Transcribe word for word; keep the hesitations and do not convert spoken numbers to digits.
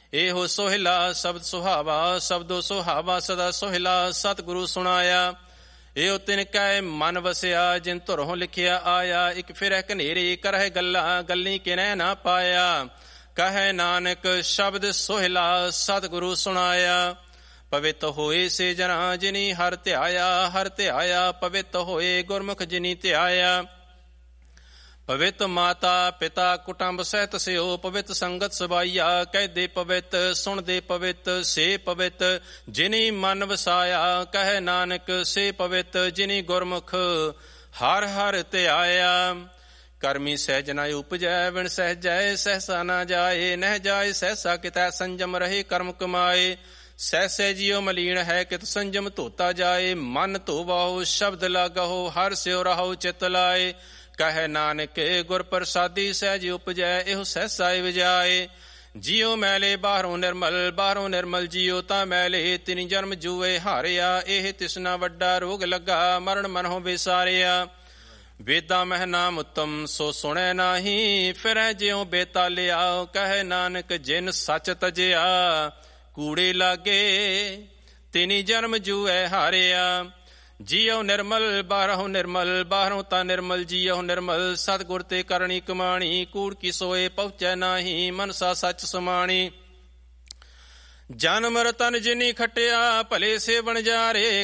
ਇਹੋ ਸੋਹਿਲਾ ਸ਼ਬਦ ਸੁਹਾਵਾ, ਸ਼ਬਦੋ ਸੁਹਾਵਾ ਸਦਾ ਸੋਹਿਲਾ, ਸਤਿਗੁਰੂ ਸੁਣਾਇਆ। ਇਹੋ ਤਿਨ ਕੈ ਮਨ ਵਸਿਆ, ਜਿਨ ਧੁਰੋਂ ਲਿਖਿਆ ਆਇਆ। ਇੱਕ ਫਿਰੈ ਕਨੇਰੀ ਕਰਹਿ ਗੱਲਾਂ, ਗੱਲੀ ਕਿਨੈ ਨਾ ਪਾਇਆ। ਕਹੈ ਨਾਨਕ ਸ਼ਬਦ ਸੋਹਿਲਾ, ਸਤਿਗੁਰੂ ਸੁਣਾਇਆ। ਪਵਿੱਤ ਹੋਏ ਸੇ ਜਨਾ, ਜਿਨੀ ਹਰਿ ਧਿਆਇਆ, ਹਰਿ ਧਿਆਇਆ। ਪਵਿੱਤ ਹੋਏ ਗੁਰਮੁਖ ਜਿਨੀ ਧਿਆਇਆ। ਪਵਿੱਤ ਮਾਤਾ ਪਿਤਾ ਕੁਟੰਬ ਸਹਿਤ ਸਿਓ, ਪਵਿੱਤ ਸੰਗਤ ਸਬਾਈਆ। ਕਹਿਦੇ ਪਵਿੱਤ ਸੁਣਦੇ ਪਵਿੱਤ, ਸੇ ਪਵਿੱਤ ਜਿਨੀ ਮਨ ਵਸਾਇਆ। ਕਹੈ ਨਾਨਕ ਸੇ ਪਵਿੱਤ ਜਿਨੀ ਗੁਰਮੁਖ ਹਰਿ ਹਰਿ ਧਿਆਇਆ। ਕਰਮੀ ਸਹਿਜ ਨਾ ਉਪਜੈ, ਵਿਣ ਸਹਿਜੈ ਸਹਿਸਾ ਨਾ ਜਾਏ। ਨਹਿ ਜਾਏ ਸਹਿਸਾ ਕਿਤੈ, ਸੰਜਮ ਰਹੇ ਕਰਮ ਕਮਾਏ। ਸਹਿਸੇ ਜਿਉ ਮਲੀਨ ਹੈ, ਕਿਤ ਸੰਜਮ ਧੋਤਾ ਜਾਏ। ਮਨ ਧੋਵਹੁ ਸ਼ਬਦ ਲਾਗਹੁ, ਹਰਿ ਸਿਉ ਰਹੋ ਚਿਤ ਲਾਏ। ਕਹੈ ਨਾਨਕ ਗੁਰ ਪ੍ਰਸਾਦੀ ਸਹਿਜ ਉਪਜੈ, ਇਹੋ ਸਹਿਸਾ ਵਜਾਏ। ਜਿਉ ਮੈਲੇ ਬਾਹਰੋਂ ਨਿਰਮਲ, ਬਾਹਰੋਂ ਨਿਰਮਲ ਜਿਉ ਤਾਂ ਮੈਲੇ। ਤਿਨੀ ਜਨਮ ਜੂਏ ਹਾਰਿਆ, ਇਹ ਤਿਸਨਾ ਵੱਡਾ ਰੋਗ ਲੱਗਾ। ਮਰਨ ਮਨਹੁ ਵਿਸਾਰਿਆ। ਵੇਦਾਂ ਮਹਿ ਨਾਮ ਉੱਤਮ, ਸੋ ਸੁਣੈ ਨਾਹੀ। ਫਿਰੈ ਜਿਉ ਬੇਤਾਲਿਆ, ਕਹੈ ਨਾਨਕ ਜਿਨ ਸੱਚ ਤਜਿਆ। ਕੂੜੇ ਲਾਗੇ ਤਿਨੀ ਜਨਮ ਜੂਐ ਹਾਰਿਆ। ਜੀਉ ਨਿਰਮਲ ਬਾਹਰੋਂ ਨਿਰਮਲ, ਬਾਹਰੋਂ ਤਾਂ ਨਿਰਮਲ ਜੀਉ ਨਿਰਮਲ। ਸਤਿਗੁਰ ਤੇ ਕਰਨੀ ਕਮਾਣੀ, ਕੂੜ ਕੀ ਸੋਏ ਪਹੁੰਚੈ ਨਾਹੀ। ਮਨਸਾ ਸੱਚ ਸਮਾਣੀ। ਜਨਮ ਰਤਨ ਜਿਨੀ ਖਟਿਆ, ਭਲੇ ਸੇ ਵਣਜਾਰੇ।